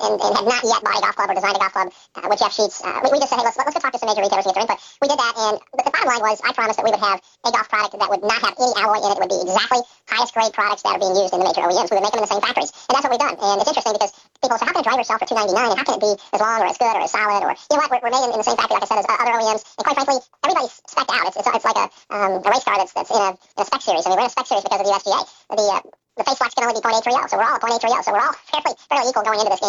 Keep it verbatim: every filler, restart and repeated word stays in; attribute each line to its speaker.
Speaker 1: and, and had not yet bought a golf club or designed a golf club uh, with Jeff Sheets, uh, we, we just said, hey, let's, let's go talk to some major retailers and get their input. We did that, and the, the bottom line was I promised that we would have a golf product that would not have any alloy in it. It would be exactly highest grade products that are being used in the major O E Ms. We would make them in the same factories, and that's what we've done. And it's interesting because people say, how can a driver sell for two ninety-nine, and how can it be as long or as good or as solid, or, you know what, we're, we're made in, in the same factory, like I said, as uh, other O E Ms, and quite frankly, everybody's spec'd out. It's, it's, it's like a, um, a race car that's, that's in, a, in a spec series. I mean, we're in a spec series because of the U S G A. The, uh, the face flex can only be point eight three oh, so we're all point eight three oh, so we're all fairly, fairly equal going into this game.